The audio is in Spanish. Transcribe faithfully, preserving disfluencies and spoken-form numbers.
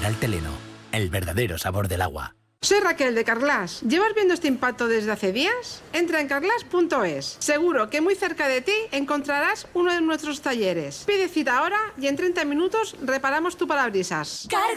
Mineral Teleno, el verdadero sabor del agua. Soy Raquel de Carglass. ¿Llevas viendo este impacto desde hace días? Entra en carglass punto es. Seguro que muy cerca de ti encontrarás uno de nuestros talleres. Pide cita ahora y en treinta minutos reparamos tu parabrisas.